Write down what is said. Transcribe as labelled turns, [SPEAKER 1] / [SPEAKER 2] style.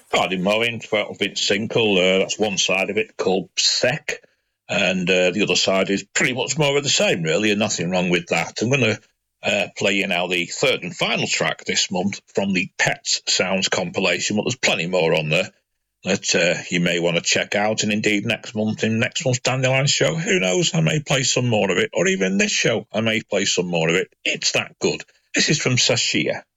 [SPEAKER 1] Garden mowing, 12-inch single, that's one side of it called Sec, and the other side is pretty much more of the same, really, and nothing wrong with that. I'm going to play you now the third and final track this month from the Pets Sounds compilation, but there's plenty more on there that you may want to check out, and indeed next month in next month's Dandelion show, who knows, I may play some more of it, or even this show, I may play some more of it. It's that good. This is from Sashia.